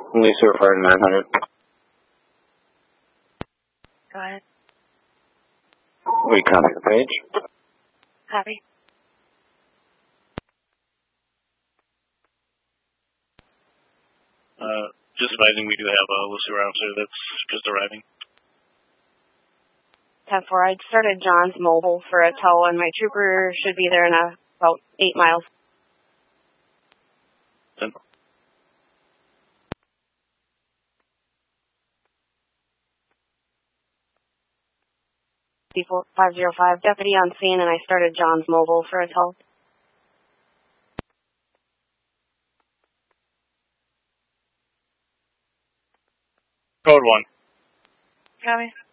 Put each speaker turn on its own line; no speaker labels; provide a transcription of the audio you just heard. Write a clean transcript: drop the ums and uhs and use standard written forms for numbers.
Lisa referred to 900.
Go ahead.
We contact the page.
Copy.
Just advising we do have a Lucille officer that's just arriving.
10-4, I started John's mobile for a tow, and my trooper should be there in about 8 miles.
10.
D505, deputy on scene, and I started John's mobile for a tow.
Code 1.
Copy.